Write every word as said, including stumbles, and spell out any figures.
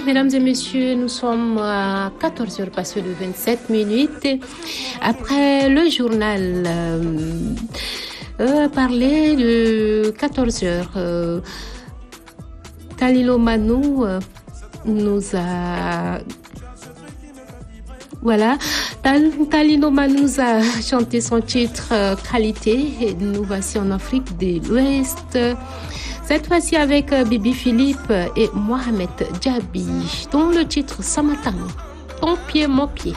mesdames et messieurs, nous sommes à quatorze heures passées de vingt-sept minutes. Après le journal euh, euh, parler de quatorze heures, euh, Talilo Mano euh, nous a... Voilà, Talino Mano nous a chanté son titre euh, Qualité et nous voici en Afrique de l'Ouest. Cette fois-ci avec euh, Bibi Philippe et Mohamed Djabi, dont le titre Samatang, ton pied, mon pied.